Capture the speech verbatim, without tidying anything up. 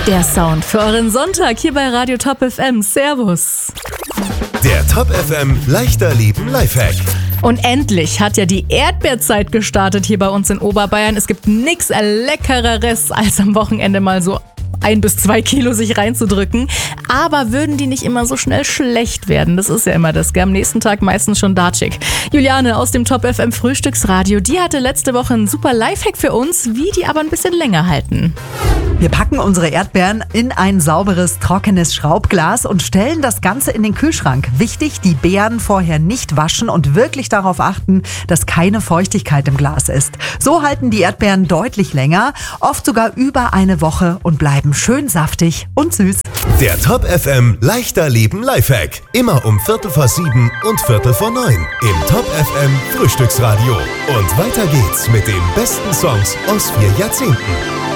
Der Sound für euren Sonntag hier bei Radio Top F M. Servus. Der Top F M Leichter Leben Lifehack. Und endlich hat ja die Erdbeerzeit gestartet hier bei uns in Oberbayern. Es gibt nichts Leckereres, als am Wochenende mal so ein bis zwei Kilo sich reinzudrücken. Aber würden die nicht immer so schnell schlecht werden? Das ist ja immer das, gell? Am nächsten Tag meistens schon datschig. Juliane aus dem Top F M Frühstücksradio, die hatte letzte Woche einen super Lifehack für uns, wie die aber ein bisschen länger halten. Wir packen unsere Erdbeeren in ein sauberes, trockenes Schraubglas und stellen das Ganze in den Kühlschrank. Wichtig, die Beeren vorher nicht waschen und wirklich darauf achten, dass keine Feuchtigkeit im Glas ist. So halten die Erdbeeren deutlich länger, oft sogar über eine Woche und bleiben schön saftig und süß. Der Top F M Leichter Leben Lifehack. Immer um Viertel vor sieben und Viertel vor neun im Top F M Frühstücksradio. Und weiter geht's mit den besten Songs aus vier Jahrzehnten.